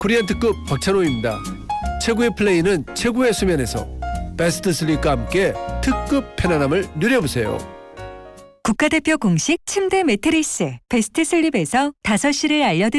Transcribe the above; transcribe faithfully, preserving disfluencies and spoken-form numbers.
코리안 특급 박찬호입니다. 최고의 플레이는 최고의 수면에서 베스트 슬립과 함께 특급 편안함을 누려보세요. 국가대표 공식 침대 매트리스 베스트 슬립에서 다섯 시를 알려드립니다.